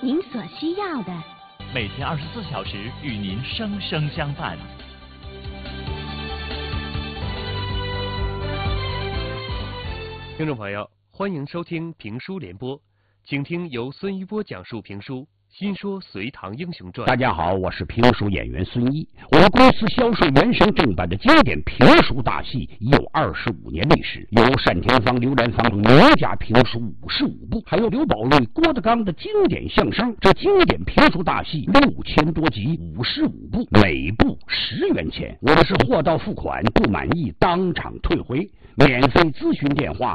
您所需要的， 每天24小时与您生生相伴。 听众朋友，欢迎收听评书联播，请听由孙一波讲述评书《新说隋唐英雄传》。 大家好，我是评书演员孙一。我们公司销售原声正版的经典评书大戏已有25年历史，有单田芳、刘兰芳名家评书55部，还有刘宝瑞、郭德纲的经典相声。这经典评书大戏6000多集，55部，每部10元钱。我的是货到付款，不满意当场退回。免费咨询电话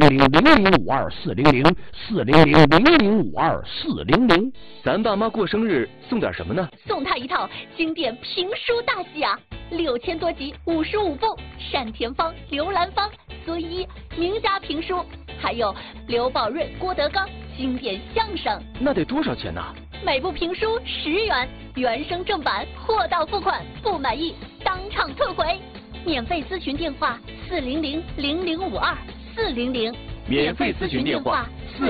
400-0052-400-400-0052-400。 咱爸妈过生日送点什么呢？ 送他一套经典评书大戏啊，6000多集，55部，单田芳、刘兰芳、孙一名家评书，还有刘宝瑞、郭德纲经典相声。 那得多少钱呢？ 每部评书10元，原声正版，货到付款，不满意当场退回。免费咨询电话400-0052-400。 免费咨询电话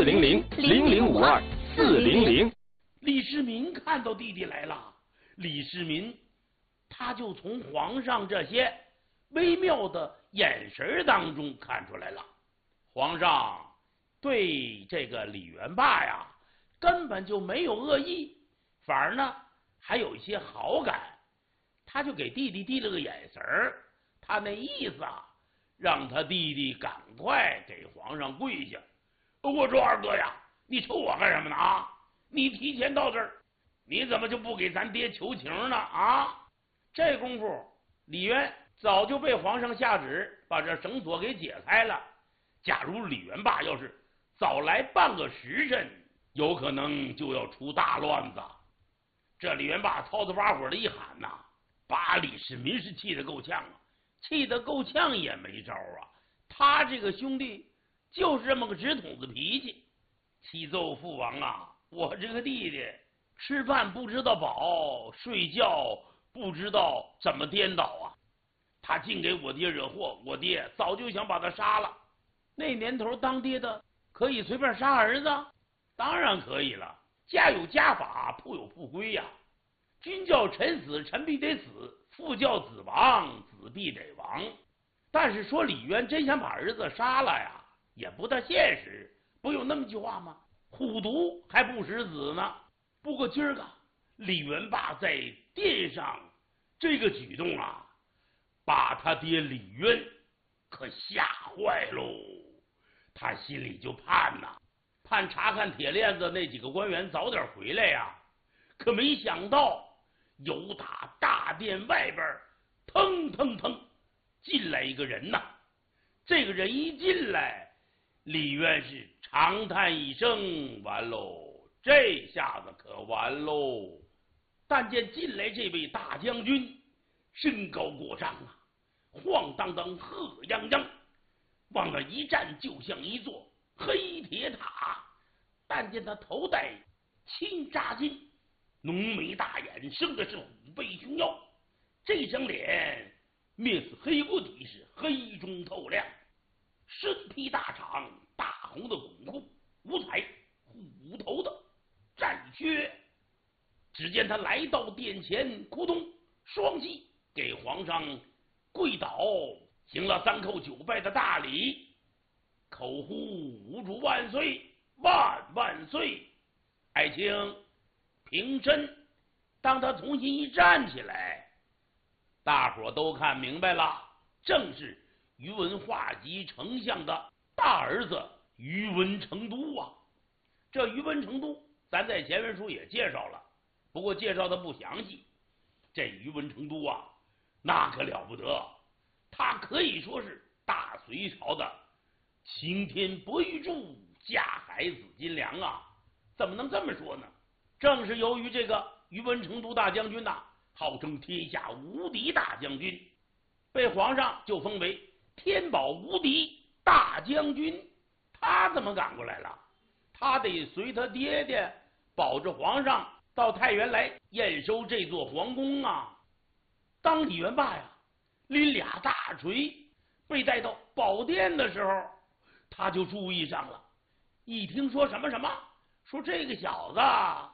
400-0052-400。 李世民看到弟弟来了，李世民他就从皇上这些微妙的眼神当中看出来了，皇上对这个李元霸呀根本就没有恶意，反而呢还有一些好感，他就给弟弟递了个眼神儿，他那意思啊，让他弟弟赶快给皇上跪下。我说二哥呀，你瞅我干什么呢啊？你提前到这儿，你怎么就不给咱爹求情呢啊？这功夫李渊早就被皇上下旨把这绳索给解开了。假如李元霸要是早来半个时辰，有可能就要出大乱子。这李元霸操着发火的一喊呐，把李世民是气得够呛啊，气得够呛也没招啊。他这个兄弟就是这么个直筒子脾气，启奏父王啊，我这个弟弟吃饭不知道饱，睡觉不知道怎么颠倒啊！他净给我爹惹祸，我爹早就想把他杀了。那年头当爹的可以随便杀儿子？当然可以了，家有家法，父有父规呀。君叫臣死，臣必得死；父叫子亡，子必得亡。但是说李渊真想把儿子杀了呀，也不大现实。不有那么句话吗？虎毒还不食子呢。不过今儿个李元霸在殿上这个举动啊，把他爹李渊可吓坏喽。他心里就盼呐，盼查看铁链子那几个官员早点回来呀。可没想到由打大殿外边腾腾腾进来一个人呐。这个人一进来，李渊是长叹一声，完喽，这下子可完喽。但见进来这位大将军身高过丈啊，晃荡荡鹤泱泱，往那一站就像一座黑铁塔。但见他头戴青扎巾，浓眉大眼，生的是虎背熊腰，这张脸面似黑锅底，是黑中透亮，身披大氅，大红的滚裤，五彩虎头的战靴。只见他来到殿前，扑通双膝给皇上跪倒，行了3叩9拜的大礼，口呼吾主万岁，万万岁。爱卿平身。当他重新一站起来，大伙都看明白了，正是宇文化及丞相的大儿子宇文成都啊。这宇文成都咱在前文书也介绍了，不过介绍的不详细。这宇文成都啊，那可了不得，他可以说是大隋朝的擎天博玉柱，架海紫金梁啊。怎么能这么说呢？正是由于这个宇文成都大将军呐，号称天下无敌大将军，被皇上就封为天宝无敌大将军。他怎么赶过来了？他得随他爹爹保着皇上到太原来验收这座皇宫啊。当李元霸呀拎俩大锤被带到宝殿的时候，他就注意上了。一听说什么说这个小子